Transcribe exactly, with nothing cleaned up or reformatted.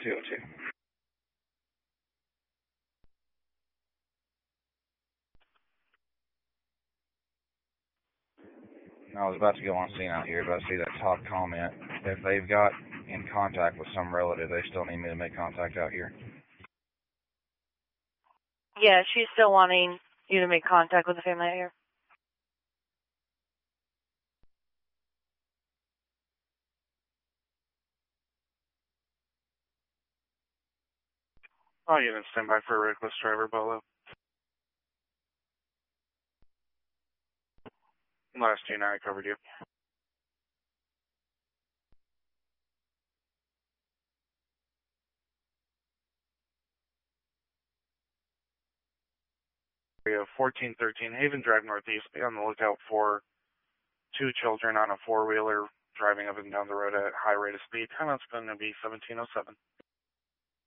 two oh two. I was about to go on scene out here, but I see that top comment. If they've got in contact with some relative, they still need me to make contact out here. Yeah, she's still wanting you to make contact with the family out here. Oh, you didn't stand by for a reckless driver, Bolo. Last two, now I covered you. Area fourteen thirteen Haven Drive Northeast. Be on the lookout for two children on a four-wheeler driving up and down the road at a high rate of speed. Timeout's going to be seventeen oh seven.